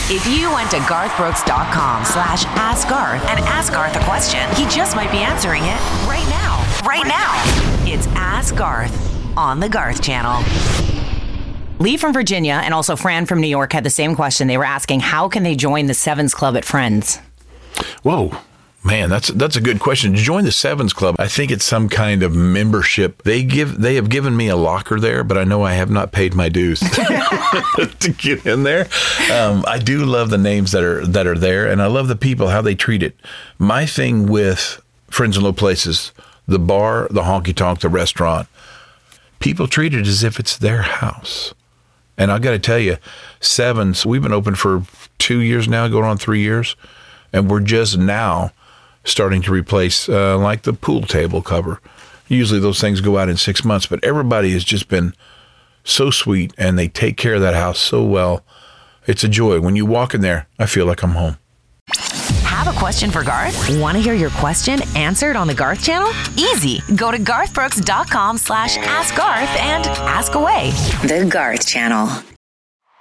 If you went to garthbrooks.com/askgarth and ask Garth a question, he just might be answering it right now. Right now. It's Ask Garth on the Garth Channel. Lee from Virginia and also Fran from New York had the same question. They were asking, how can they join the Sevens Club at Friends? Whoa. Man, that's a good question. To join the Sevens Club, I think it's some kind of membership. They have given me a locker there, but I know I have not paid my dues to get in there. I do love the names that are there, and I love the people, how they treat it. My thing with Friends in Low Places, the bar, the honky tonk, the restaurant, people treat it as if it's their house. And I got to tell you, Sevens, we've been open for 2 years now, going on 3 years, and we're just now starting to replace like the pool table cover. Usually those things go out in 6 months, but everybody has just been so sweet and they take care of that house so well. It's a joy. When you walk in there, I feel like I'm home. Have a question for Garth? Want to hear your question answered on the Garth Channel? Easy. Go to garthbrooks.com/askgarth and ask away. The Garth Channel.